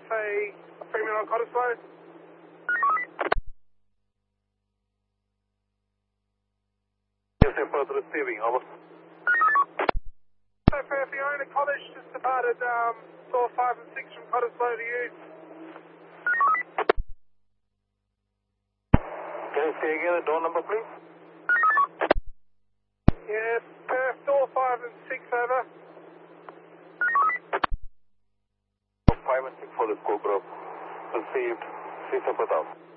say Freeman on Cottesloe. Yes, Perth receiving, over. So for Fiona College, just departed door 5 and 6 from Cottesloe to you. Can you say again the door number, please? Yes, Perth, door 5 and 6 over. 5 and 6 for the school group. Received. 3 separate out.